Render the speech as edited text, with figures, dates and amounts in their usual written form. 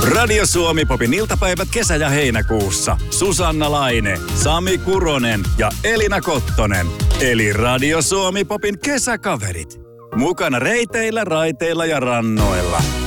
Radio Suomi Popin iltapäivät kesä- ja heinäkuussa. Susanna Laine, Sami Kuronen ja Elina Kottonen. Eli Radio Suomi Popin kesäkaverit. Mukana reiteillä, raiteilla ja rannoilla.